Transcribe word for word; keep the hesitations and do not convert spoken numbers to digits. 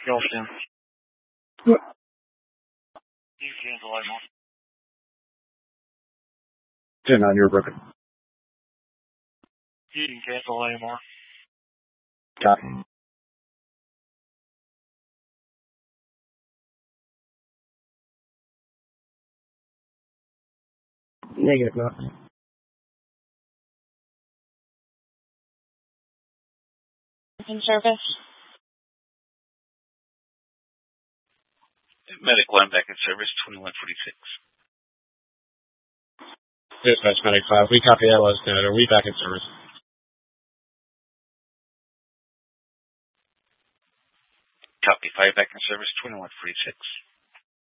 Gilston. What? You cancel anymore. ten on, you're broken. You can cancel anymore. Copy. Negative, not. In service. Medic one back in service, twenty-one forty-six. Dispatch Medic five, we copy L S Canada. We back in service. Copy five back in service, twenty-one forty-six.